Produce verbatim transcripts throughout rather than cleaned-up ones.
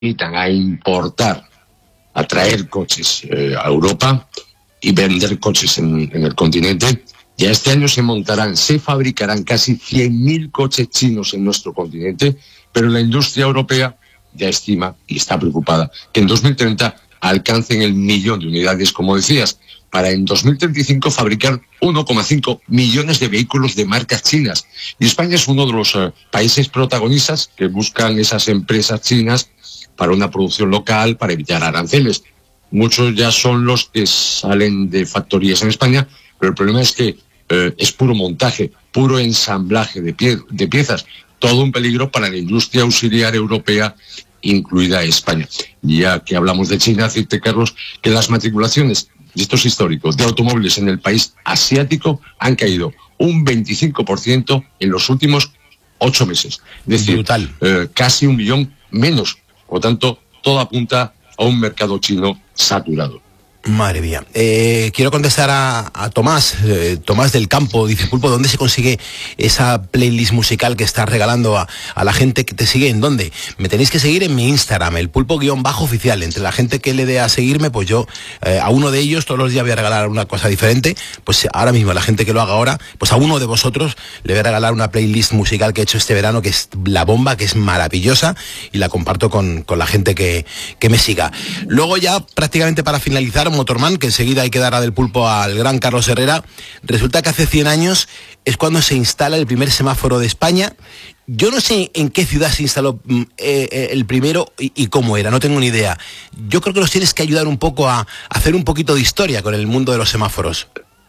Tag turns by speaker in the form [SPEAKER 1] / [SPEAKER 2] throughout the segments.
[SPEAKER 1] limitan a importar, a traer coches eh, a Europa y vender coches en, en el continente. Ya este año se montarán, se fabricarán casi cien mil coches chinos en nuestro continente, pero la industria europea ya estima y está preocupada que en dos mil treinta alcancen el millón de unidades, como decías, para en dos mil treinta y cinco fabricar uno coma cinco millones de vehículos de marcas chinas. Y España es uno de los uh, países protagonistas que buscan esas empresas chinas para una producción local, para evitar aranceles. Muchos ya son los que salen de factorías en España, pero el problema es que eh, es puro montaje, puro ensamblaje de, pie de piezas. Todo un peligro para la industria auxiliar europea, incluida España. Ya que hablamos de China, decirte, Carlos, que las matriculaciones, y esto es histórico, de automóviles en el país asiático han caído un veinticinco por ciento en los últimos ocho meses. Es decir, eh, casi un millón menos. Por lo tanto, todo apunta a un mercado chino saturado.
[SPEAKER 2] Madre mía. Eh, quiero contestar a, a Tomás, eh, Tomás del Campo. Dice, Pulpo, ¿dónde se consigue esa playlist musical que estás regalando a, a la gente que te sigue? ¿En dónde? Me tenéis que seguir en mi Instagram, el pulpo guión bajo oficial. Entre la gente que le dé a seguirme, pues yo eh, a uno de ellos todos los días voy a regalar una cosa diferente. Pues ahora mismo, la gente que lo haga ahora, pues a uno de vosotros le voy a regalar una playlist musical que he hecho este verano, que es la bomba, que es maravillosa, y la comparto con, con la gente que, que me siga. Luego ya, prácticamente para finalizar, Motorman, que enseguida hay que dar a del pulpo al gran Carlos Herrera. Resulta que hace cien años es cuando se instala el primer semáforo de España. Yo no sé en qué ciudad se instaló eh, eh, el primero y, y cómo era, no tengo ni idea. Yo creo que nos tienes que ayudar un poco a, a hacer un poquito de historia con el mundo de los semáforos.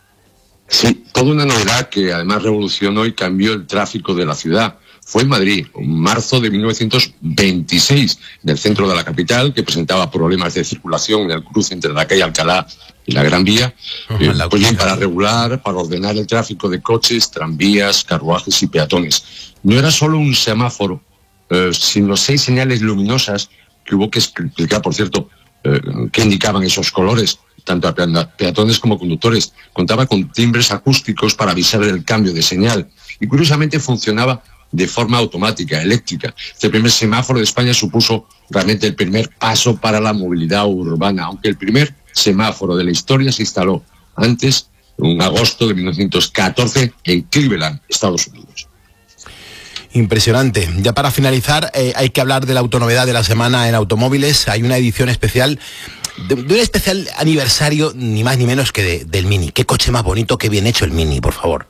[SPEAKER 1] Sí, toda una novedad que además revolucionó y cambió el tráfico de la ciudad. Fue en Madrid, en marzo de mil novecientos veintiséis, en el centro de la capital, que presentaba problemas de circulación en el cruce entre la calle Alcalá y la Gran Vía, eh, pues bien, para regular, para ordenar el tráfico de coches, tranvías, carruajes y peatones. No era solo un semáforo, eh, sino seis señales luminosas que hubo que explicar, por cierto, eh, qué indicaban esos colores, tanto a peatones como conductores. Contaba con timbres acústicos para avisar del cambio de señal, y curiosamente funcionaba de forma automática, eléctrica. Este primer semáforo de España supuso realmente el primer paso para la movilidad urbana, aunque el primer semáforo de la historia se instaló antes, en agosto de mil novecientos catorce, en Cleveland, Estados Unidos.
[SPEAKER 2] Impresionante. Ya para finalizar, eh, hay que hablar de la autonovedad de la semana en automóviles. Hay una edición especial, de, de un especial aniversario, ni más ni menos que de, del Mini. Qué coche más bonito, qué bien hecho el Mini, por favor.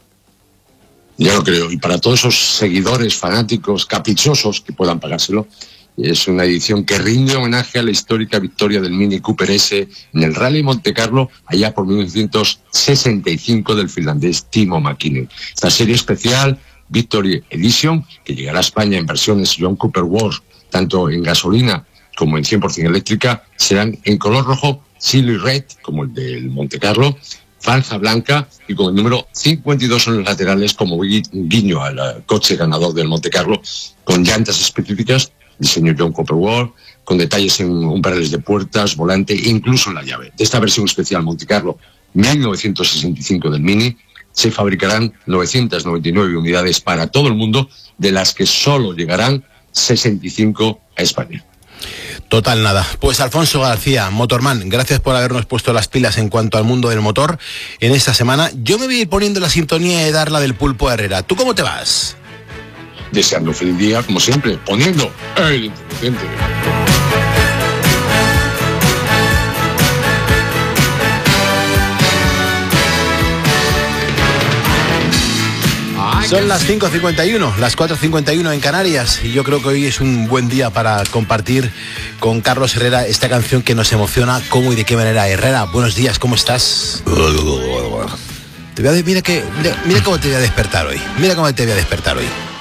[SPEAKER 1] Ya lo creo, y para todos esos seguidores, fanáticos, caprichosos que puedan pagárselo, es una edición que rinde homenaje a la histórica victoria del Mini Cooper S en el Rally Monte Carlo allá por mil novecientos sesenta y cinco del finlandés Timo Mäkinen. Esta serie especial, Victory Edition, que llegará a España en versiones John Cooper World, tanto en gasolina como en cien por ciento eléctrica, serán en color rojo, Chili Red, como el del Monte Carlo, franja blanca y con el número cincuenta y dos en los laterales como guiño al coche ganador del Monte Carlo, con llantas específicas, diseño John Cooper World, con detalles en umbrales de puertas, volante e incluso en la llave. De esta versión especial Monte Carlo mil novecientos sesenta y cinco del Mini se fabricarán novecientas noventa y nueve unidades para todo el mundo, de las que solo llegarán sesenta y cinco a España.
[SPEAKER 2] Total nada. Pues Alfonso García, Motorman, gracias por habernos puesto las pilas en cuanto al mundo del motor en esta semana. Yo me voy a ir poniendo la sintonía de darla del Pulpo Herrera. ¿Tú cómo te vas?
[SPEAKER 1] Deseando feliz día, como siempre, poniendo el inteligente.
[SPEAKER 2] Son las cinco cincuenta y uno, las cuatro cincuenta y uno en Canarias, y yo creo que hoy es un buen día para compartir con Carlos Herrera esta canción que nos emociona. ¿Cómo y de qué manera? Herrera, buenos días, ¿cómo estás? Te voy a, mira, que, mira, mira cómo te voy a despertar hoy, mira cómo te voy a despertar hoy.